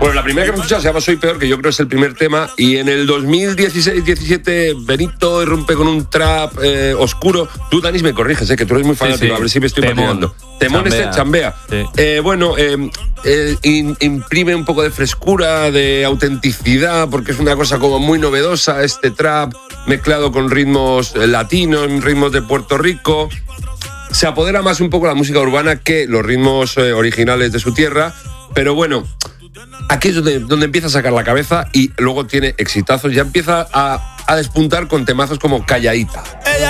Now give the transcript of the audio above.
Bueno, la primera que hemos escuchado se llama Soy Peor, que yo creo es el primer tema. Y en el 2016-17, Benito irrumpe con un trap oscuro. Tú, Danis, me corriges, que tú eres muy fanático. A ver si me estoy patinando. Temón chambea. Sí. Imprime un poco de frescura, de autenticidad, porque es una cosa como muy novedosa, este trap mezclado con ritmos latinos, ritmos de Puerto Rico. Se apodera más un poco la música urbana que los ritmos originales de su tierra, pero bueno, aquí es donde empieza a sacar la cabeza y luego tiene exitazos, ya empieza a despuntar con temazos como Calladita.